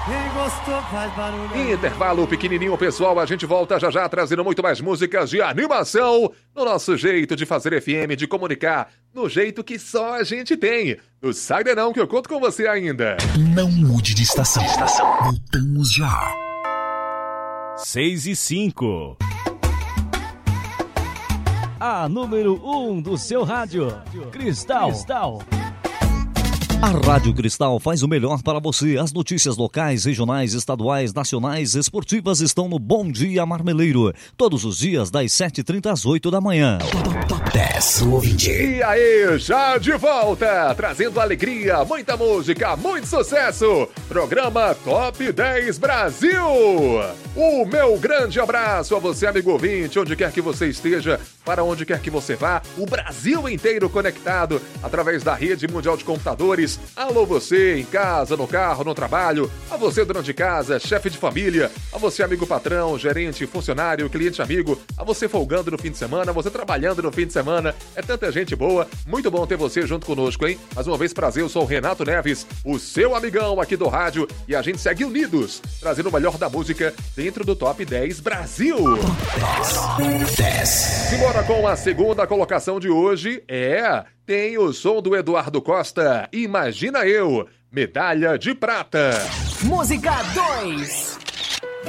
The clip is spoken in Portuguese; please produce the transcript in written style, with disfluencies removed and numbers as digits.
Quem gostou faz barulho. Intervalo pequenininho, pessoal. A gente volta já já trazendo muito mais músicas de animação no nosso jeito de fazer FM, de comunicar, no jeito que só a gente tem. Não sai daí não que eu conto com você ainda. Não mude de estação. Voltamos já. 6:05. A número 1 do seu rádio. Cristal. A Rádio Cristal faz o melhor para você. As notícias locais, regionais, estaduais, nacionais, esportivas estão no Bom Dia Marmeleiro. Todos os dias, das 7h30 às 8 da manhã. Top 10 do ouvinte. E aí, já de volta, trazendo alegria, muita música, muito sucesso. Programa Top 10 Brasil. O meu grande abraço a você, amigo ouvinte, onde quer que você esteja, para onde quer que você vá, o Brasil inteiro conectado através da rede mundial de computadores. Alô você em casa, no carro, no trabalho, a você dona de casa, chefe de família, a você amigo patrão, gerente, funcionário, cliente amigo, a você folgando no fim de semana, a você trabalhando no fim de semana, é tanta gente boa, muito bom ter você junto conosco, hein? Mais uma vez prazer, eu sou o Renato Neves, o seu amigão aqui do rádio, e a gente segue unidos, trazendo o melhor da música dentro do Top 10 Brasil. Top 10. Simbora com a segunda colocação de hoje, tem o som do Eduardo Costa, Imagina Eu, medalha de prata. Música 2.